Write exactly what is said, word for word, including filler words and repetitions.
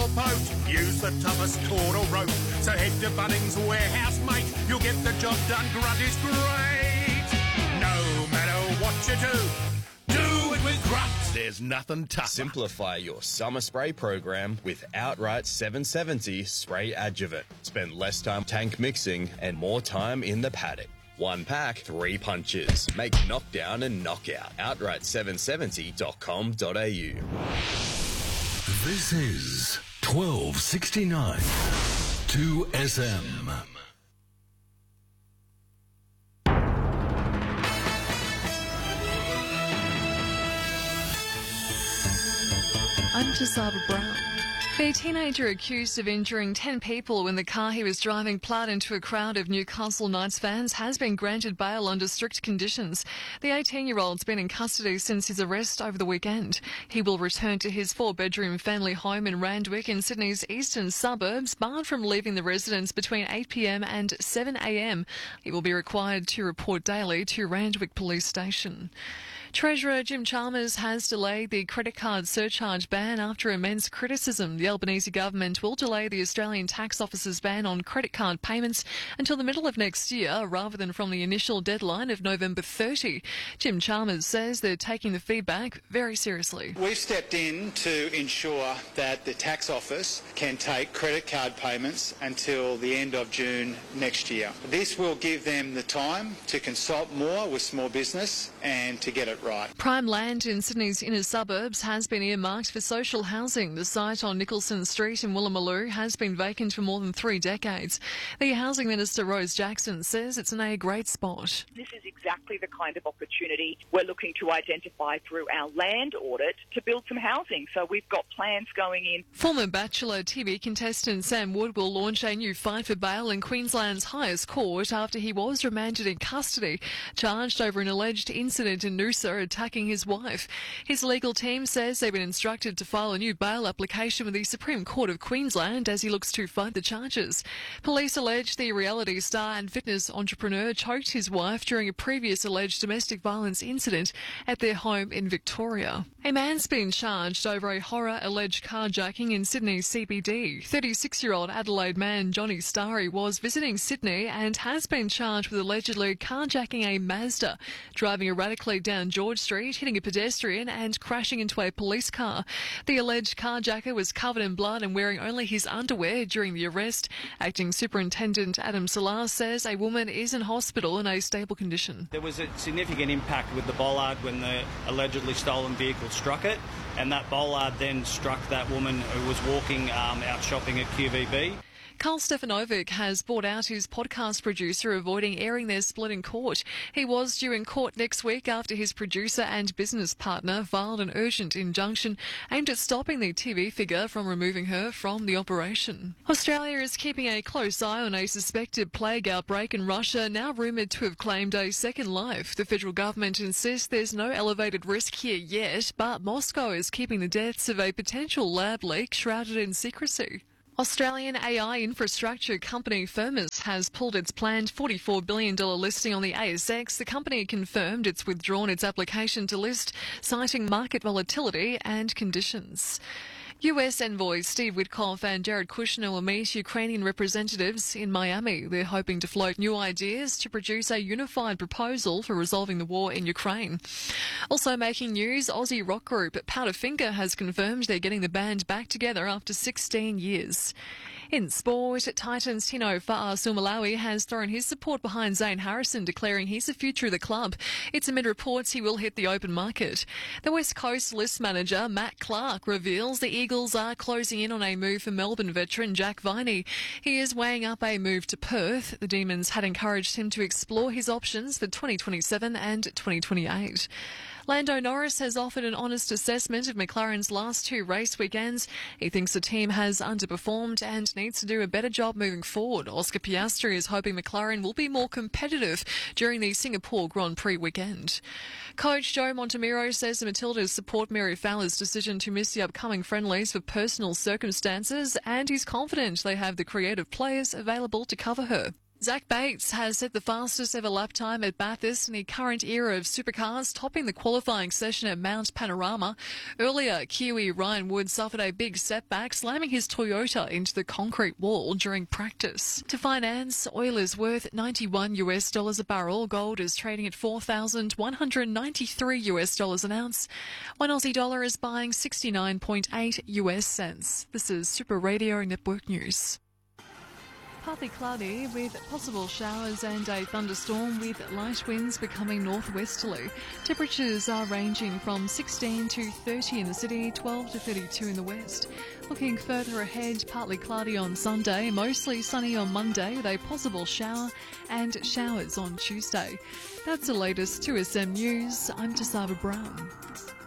or boat. Use the toughest cord or rope. So head to Bunnings Warehouse, mate. You'll get the job done. Grunt is great. No matter what you do, do it with Grunt. There's nothing tougher. Simplify your summer spray program with Outright seven seventy Spray Adjuvant. Spend less time tank mixing and more time in the paddock. One pack, three punches. Make knockdown and knockout. outright seven seventy dot com dot a u. This is twelve sixty-nine two S M. I'm Jasaba Brown. The teenager accused of injuring ten people when the car he was driving plowed into a crowd of Newcastle Knights fans has been granted bail under strict conditions. The eighteen-year-old's been in custody since his arrest over the weekend. He will return to his four-bedroom family home in Randwick in Sydney's eastern suburbs, barred from leaving the residence between eight p m and seven a m. He will be required to report daily to Randwick Police Station. Treasurer Jim Chalmers has delayed the credit card surcharge ban after immense criticism. The Albanese government will delay the Australian Tax Office's ban on credit card payments until the middle of next year, rather than from the initial deadline of November thirtieth. Jim Chalmers says they're taking the feedback very seriously. We've stepped in to ensure that the Tax Office can take credit card payments until the end of June next year. This will give them the time to consult more with small business and to get it right. Prime land in Sydney's inner suburbs has been earmarked for social housing. The site on Nicholson Street in Woolloomooloo has been vacant for more than three decades. The Housing Minister Rose Jackson says it's in a great spot. This is exactly the kind of opportunity we're looking to identify through our land audit to build some housing. So we've got plans going in. Former Bachelor T V contestant Sam Wood will launch a new fight for bail in Queensland's highest court after he was remanded in custody, charged over an alleged incident in Noosa attacking his wife. His legal team says they've been instructed to file a new bail application with the Supreme Court of Queensland as he looks to fight the charges. Police allege the reality star and fitness entrepreneur choked his wife during a previous alleged domestic violence incident at their home in Victoria. A man's been charged over a horror alleged carjacking in Sydney's C B D. thirty-six-year-old Adelaide man Johnny Starry was visiting Sydney and has been charged with allegedly carjacking a Mazda, driving erratically down George Street, hitting a pedestrian and crashing into a police car. The alleged carjacker was covered in blood and wearing only his underwear during the arrest. Acting Superintendent Adam Salar says a woman is in hospital in a stable condition. There was a significant impact with the bollard when the allegedly stolen vehicle struck it, and that bollard then struck that woman who was walking um, out shopping at Q V B. Carl Stefanovic has bought out his podcast producer, avoiding airing their split in court. He was due in court next week after his producer and business partner filed an urgent injunction aimed at stopping the T V figure from removing her from the operation. Australia is keeping a close eye on a suspected plague outbreak in Russia, now rumoured to have claimed a second life. The federal government insists there's no elevated risk here yet, but Moscow is keeping the deaths of a potential lab leak shrouded in secrecy. Australian A I infrastructure company Firmus has pulled its planned forty-four billion dollars listing on the A S X. The company confirmed it's withdrawn its application to list, citing market volatility and conditions. U S envoys Steve Witkoff and Jared Kushner will meet Ukrainian representatives in Miami. They're hoping to float new ideas to produce a unified proposal for resolving the war in Ukraine. Also making news, Aussie rock group Powderfinger has confirmed they're getting the band back together after sixteen years. In sport, Titans Tino Fa'asuamaleaui has thrown his support behind Zane Harrison, declaring he's the future of the club. It's amid reports he will hit the open market. The West Coast list manager, Matt Clark, reveals the Eagles are closing in on a move for Melbourne veteran Jack Viney. He is weighing up a move to Perth. The Demons had encouraged him to explore his options for twenty twenty-seven and twenty twenty-eight. Lando Norris has offered an honest assessment of McLaren's last two race weekends. He thinks the team has underperformed and needs to do a better job moving forward. Oscar Piastri is hoping McLaren will be more competitive during the Singapore Grand Prix weekend. Coach Joe Montemiro says the Matildas support Mary Fowler's decision to miss the upcoming friendlies for personal circumstances, and he's confident they have the creative players available to cover her. Zach Bates has set the fastest ever lap time at Bathurst in the current era of supercars, topping the qualifying session at Mount Panorama. Earlier, Kiwi Ryan Wood suffered a big setback, slamming his Toyota into the concrete wall during practice. To finance, oil is worth ninety-one US dollars a barrel. Gold is trading at four thousand one hundred ninety-three US dollars an ounce. One Aussie dollar is buying sixty-nine point eight US cents. This is Super Radio Network News. Partly cloudy with possible showers and a thunderstorm with light winds becoming northwesterly. Temperatures are ranging from sixteen to thirty in the city, twelve to thirty-two in the west. Looking further ahead, partly cloudy on Sunday, mostly sunny on Monday with a possible shower and showers on Tuesday. That's the latest two S M News. I'm Tasava Brown.